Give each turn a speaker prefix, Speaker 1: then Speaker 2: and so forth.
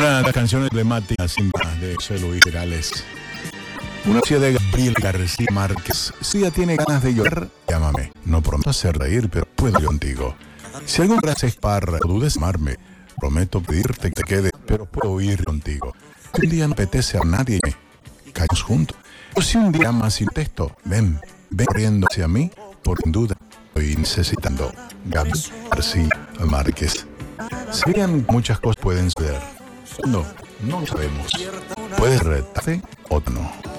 Speaker 1: Una de las canciones emblemáticas de José Luis Perales. Una noche de Gabriel García Márquez. Si ya tiene ganas de llorar, llámame. No prometo hacer reír, pero puedo ir contigo. Si algún día haces parra o dudes amarme, prometo pedirte que te quede, pero puedo ir contigo. Si un día no apetece a nadie, caemos juntos. O si un día amas sin texto, ven corriendo hacia mí, porque sin duda estoy necesitando. Gabriel García Márquez. Sabían muchas cosas pueden suceder. No lo sabemos. Puede retarte o no.